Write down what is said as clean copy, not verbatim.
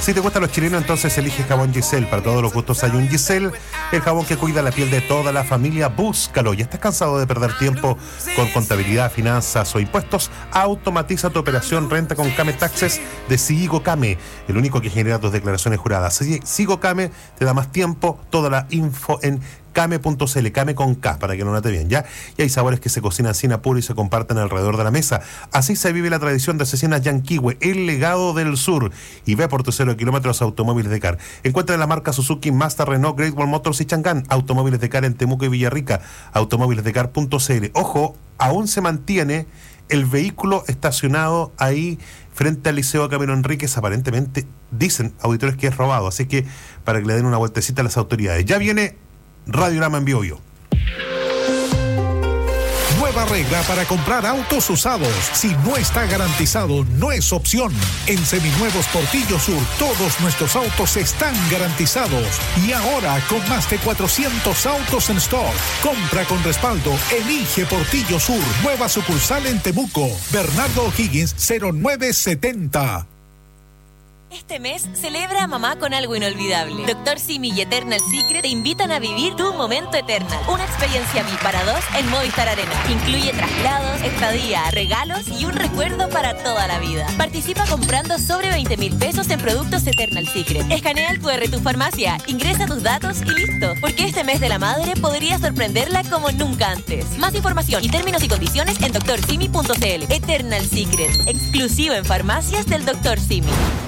Si te gustan los chilenos, entonces elige jabón Giselle. Para todos los gustos hay un Giselle, el jabón que cuida la piel de toda la familia. Búscalo. ¿Ya estás cansado de perder tiempo con contabilidad, finanzas o impuestos? Automatiza tu operación Renta con Kame Taxes de Sigo Kame, el único que genera tus declaraciones juradas. Sigo Kame te da más tiempo. Toda la info en Kame.cl, Kame con K, para que lo note bien, ¿ya? Y hay sabores que se cocinan sin apuro y se comparten alrededor de la mesa. Así se vive la tradición de Cecinas Yanquihue, el legado del sur. Y ve por tus 0 kilómetros Automóviles de Car. Encuentra la marca Suzuki, Mazda, Renault, Great Wall Motors y Changán. Automóviles de Car en Temuco y Villarrica. Automóvilesdecar.cl. Ojo, aún se mantiene el vehículo estacionado ahí frente al Liceo Camilo Enríquez. Aparentemente dicen auditores que es robado, así que para que le den una vueltecita a las autoridades. Ya viene Radiograma en Biobío. Nueva regla para comprar autos usados. Si no está garantizado, no es opción. En Seminuevos Portillo Sur, todos nuestros autos están garantizados. Y ahora, con más de 400 autos en stock. Compra con respaldo. Elige Portillo Sur. Nueva sucursal en Temuco. Bernardo O'Higgins, 0970. Este mes celebra a mamá con algo inolvidable. Dr. Simi y Eternal Secret te invitan a vivir tu momento Eternal. Una experiencia VIP para dos en Movistar Arena. Incluye traslados, estadía, regalos y un recuerdo para toda la vida. Participa comprando sobre 20,000 pesos en productos Eternal Secret. Escanea el QR tu farmacia, ingresa tus datos y listo. Porque este mes de la madre podría sorprenderla como nunca antes. Más información y términos y condiciones en drsimi.cl. Eternal Secret, exclusivo en farmacias del Dr. Simi.